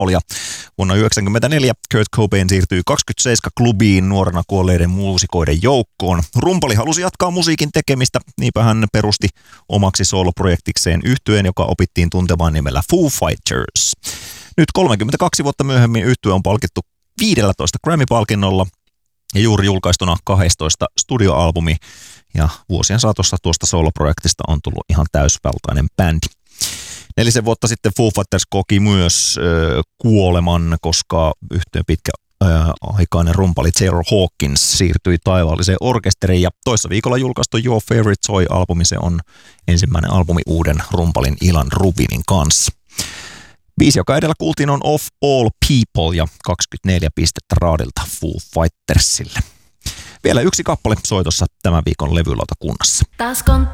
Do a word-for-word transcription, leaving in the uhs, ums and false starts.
Purple. Ja vuonna yhdeksänkymmentäneljä Kurt Cobain siirtyi kaksikymmentäseitsemän-klubiin nuorena kuolleiden muusikoiden joukkoon. Rumpali halusi jatkaa musiikin tekemistä, niinpä hän perusti omaksi soloprojektikseen yhtyeen, joka opittiin tuntemaan nimellä Foo Fighters. Nyt kolmekymmentäkaksi vuotta myöhemmin yhtye on palkittu viidellätoista Grammy-palkinnolla ja juuri julkaistuna kaksitoista studioalbumi. Ja vuosien saatossa tuosta soloprojektista on tullut ihan täysvaltainen bändi. Nelisen vuotta sitten Foo Fighters koki myös äh, kuoleman, koska yhtyeen pitkä äh, aikainen rumpali Taylor Hawkins siirtyi taivaalliseen orkesteriin. Ja toissa viikolla julkaistu Your Favorite Toy-albumi, se on ensimmäinen albumi uuden rumpalin Ilan Rubinin kanssa. Biisi, joka edellä kuultiin, on Of All People ja kaksikymmentäneljä pistettä raadilta Foo Fightersille. Vielä yksi kappale soitossa tämän viikon levylautakunnassa.